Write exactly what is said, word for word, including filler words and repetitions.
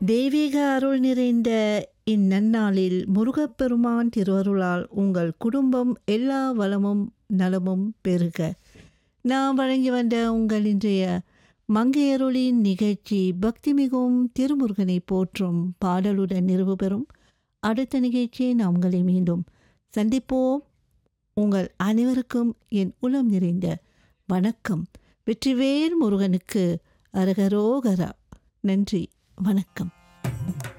தெய்வீக அருள் நிறைந்த இந்நன்னாளில் முருகப்பெருமான் திருவருளால் உங்கள் குடும்பம் எல்லா வளமும் நலமும் பெருக. நாம் வழங்கி வந்த உங்கள் இன்றைய மங்கையருளின் நிகழ்ச்சி பக்தி மிகவும் திருமுருகனை போற்றும் பாடலுடன் நிறைவு பெறும். அடுத்த நிகழ்ச்சியை நாம் உங்களை மீண்டும் சந்திப்போம். உங்கள் அனைவருக்கும் என் உளம் நிறைந்த வணக்கம். வெற்றிவேல் முருகனுக்கு அரகரோகரா. நன்றி, வணக்கம்.